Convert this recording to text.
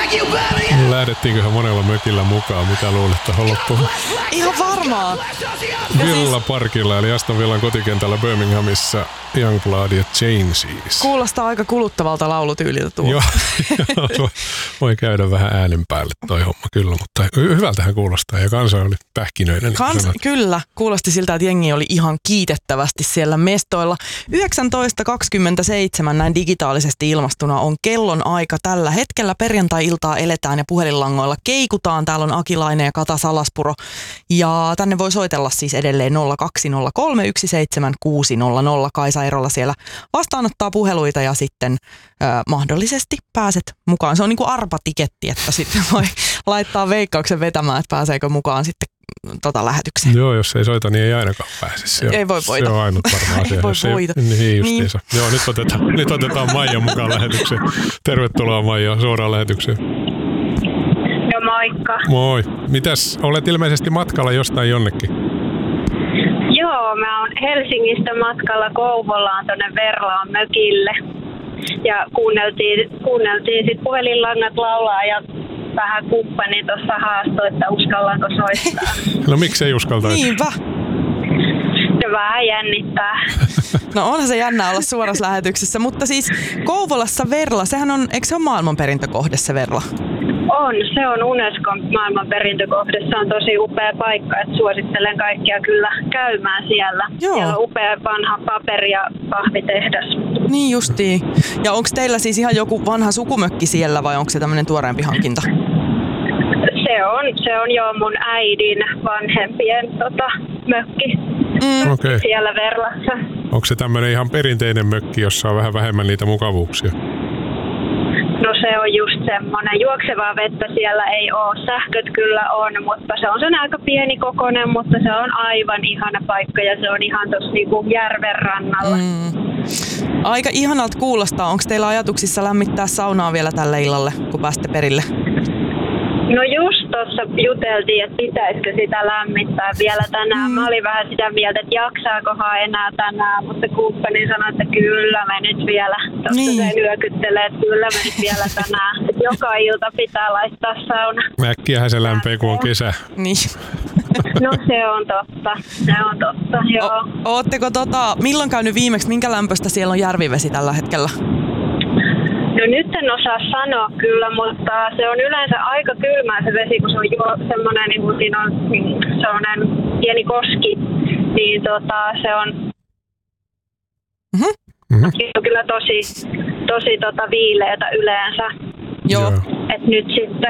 Lähdettiinköhän monella mökillä mukaan? Mitä luulet tähän loppuun? Ihan varmaa. Villa Parkilla eli Aston Villan kotikentällä Birminghamissa Youngblood ja Changes. Kuulostaa aika kuluttavalta laulutyyliltä tuo. Joo, voi käydä vähän äänen päälle toi homma kyllä, mutta hyvältähän kuulostaa ja kansa oli pähkinöinen. Kyllä, kuulosti siltä, että jengi oli ihan kiitettävästi siellä mestoilla. 19.27 näin digitaalisesti ilmastuna on kellon aika tällä hetkellä. Perjantai-iltaa eletään ja puhelinlangoilla keikutaan. Täällä on Akilainen ja Kata Salaspuro. Ja tänne voi soitella siis edelleen 0203 17600. Kaisa Erola siellä vastaanottaa puheluita ja sitten mahdollisesti pääset mukaan. Se on niin kuin arpatiketti, että sitten voi laittaa veikkauksen vetämään, että pääseekö mukaan sitten lähetykseen. Joo, jos ei soita, niin ei ainakaan pääse. Ei voi voita. Se on ainut varma asia. Ei voi voita. Niin justiinsa. Niin. Joo, nyt otetaan Maija mukaan lähetykseen. Tervetuloa Maija suoraan lähetykseen. No moikka. Moi. Mitäs, olet ilmeisesti matkalla jostain jonnekin? Joo, mä oon Helsingistä matkalla Kouvolaan tonne Verlaan mökille. Ja kuunneltiin sit puhelinlangat laulaa ja vähän kumppani tuossa haastoi, että uskallanko soittaa. No miksei uskaltaisi? Niinpä. Se vähän jännittää. No onhan se jännää olla suorassa lähetyksessä, mutta siis Kouvolassa Verla, sehän on, eikö se ole maailmanperintökohde se Verla? On, se on Unescon maailmanperintökohde. Se on tosi upea paikka, että suosittelen kaikkia kyllä käymään siellä. Joo. Siellä on upea vanha paperi- ja pahvitehdas. Niin justiin. Ja onko teillä siis ihan joku vanha sukumökki siellä vai onko se tämmöinen tuoreempi hankinta? Se on jo mun äidin vanhempien mökki siellä Verlassa. Onko se tämmöinen ihan perinteinen mökki, jossa on vähän vähemmän niitä mukavuuksia? No se on just semmoinen. Juoksevaa vettä siellä ei ole. Sähköt kyllä on, mutta se on aika pieni kokoinen, mutta se on aivan ihana paikka ja se on ihan tuossa niinku järven rannalla. Aika ihanalta kuulostaa. Onko teillä ajatuksissa lämmittää saunaa vielä tälle illalle, kun pääsette perille? No just tuossa juteltiin, että pitäisikö sitä lämmittää vielä tänään. Mä olin vähän sitä mieltä, että jaksaakohan enää tänään, mutta kumppani sanoi, että kyllä me nyt vielä. Tuossa se nyökyttelee, että kyllä me nyt vielä tänään. Että joka ilta pitää laittaa sauna. Äkkiähän se lämpee, kun on kesä. Niin. No se on totta, joo. Ootteko milloin käynyt viimeksi, minkä lämpöistä siellä on järvivesi tällä hetkellä? No nyt en osaa sanoa kyllä, mutta se on yleensä aika kylmää se vesi, kun se on semmoinen, niin kuin siinä on semmoinen pieni koski, niin se on kyllä tosi viileätä yleensä. Joo. Et nyt sitten